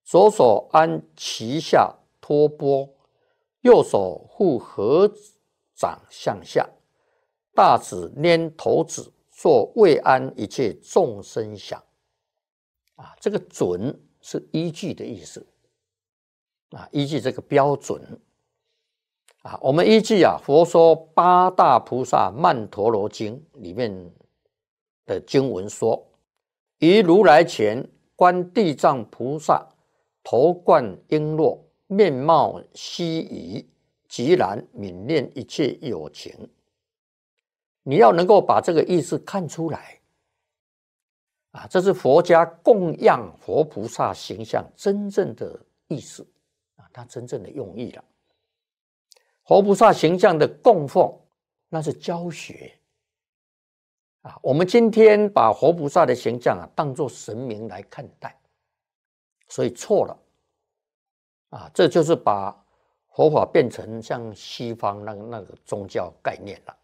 左手安脐下托钵，右手负合掌向下，大指拈头指，作慰安一切众生想。这个准是依据的意思。依据这个标准。我们依据佛说八大菩萨曼陀罗经里面的经文说，于如来前观地藏菩萨头冠璎珞，面貌皙仪，寂然泯念一切有情。你要能够把这个意思看出来这是佛家供养佛菩萨形象真正的意思它真正的用意了。佛菩萨形象的供奉，那是教学我们今天把佛菩萨的形象当作神明来看待，所以错了这就是把佛法变成像西方那个宗教概念了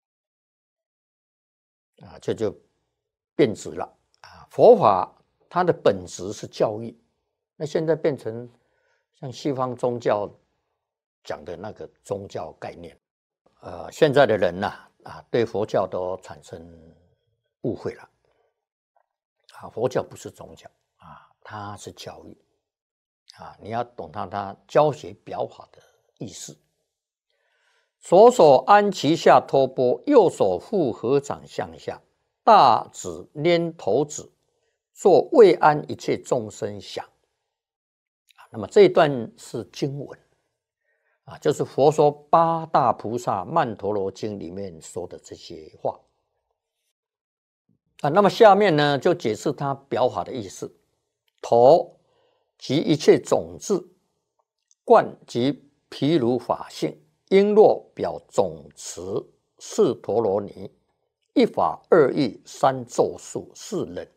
这就变质了佛法它的本质是教育，那现在变成像西方宗教讲的那个宗教概念现在的人对佛教都产生误会了佛教不是宗教它是教育你要懂它教学表法的意思。左手安脐下托钵，右手负合掌向下，大指拈头指，作慰安一切众生想那么这一段是经文就是佛说八大菩萨曼陀罗经里面说的这些话那么下面呢就解释它表法的意思。头即一切种子，冠即毗卢法性，璎珞表总持是陀罗尼，一法二义三咒术是人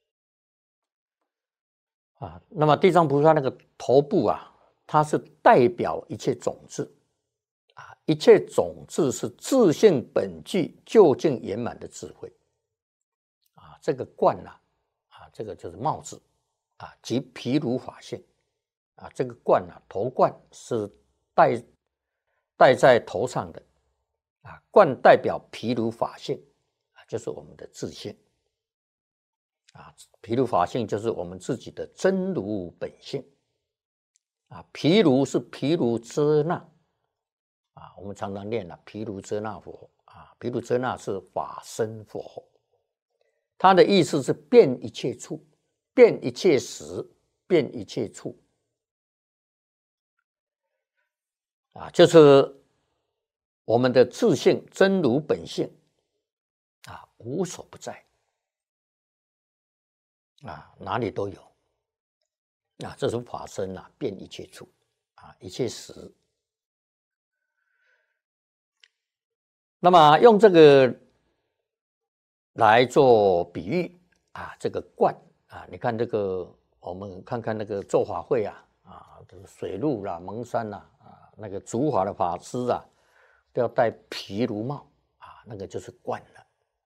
那么地藏菩萨那个头部它是代表一切种子一切种子是自性本具究竟圆满的智慧这个冠这个就是帽子即毗卢法性这个冠头冠是戴在头上的冠代表毗卢法性就是我们的自性毗卢法性就是我们自己的真如本性毗卢是毗卢遮那我们常常念毗卢遮那佛毗卢遮那是法身佛，它的意思是遍一切处，遍一切时，遍一切处就是我们的自性真如本性无所不在哪里都有这是法身遍一切处一切时。那么用这个来做比喻这个冠你看这个我们看看那个做法会这个水陆蒙山那个主法的法师都要戴毗卢帽那个就是冠了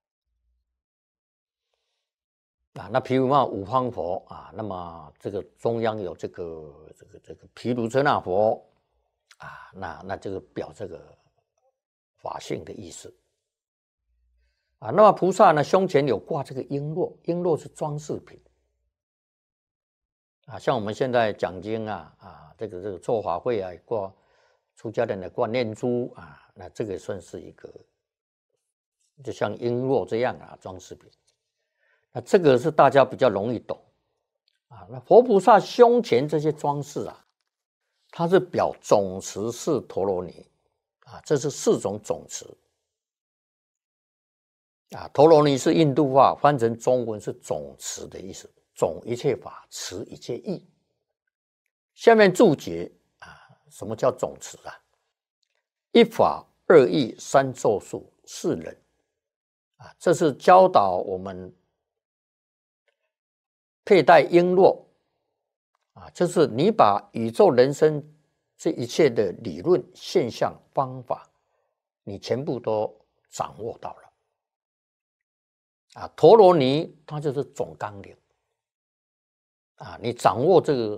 那毗卢帽五方佛那么这个中央有这个毗卢遮那佛那这个表这个法性的意思那么菩萨呢胸前有挂这个璎珞，璎珞是装饰品像我们现在讲经这个做法会挂出家人的挂念珠那这个算是一个就像璎珞这样装饰品那这个是大家比较容易懂那佛菩萨胸前这些装饰它是表总持是陀罗尼这是4种总持陀罗尼是印度话，翻成中文是总持的意思，总一切法，持一切义。下面注解什么叫总持一法二义三咒术是人这是教导我们佩戴璎珞就是你把宇宙人生这一切的理论现象方法你全部都掌握到了陀罗尼它就是总纲领你掌握这个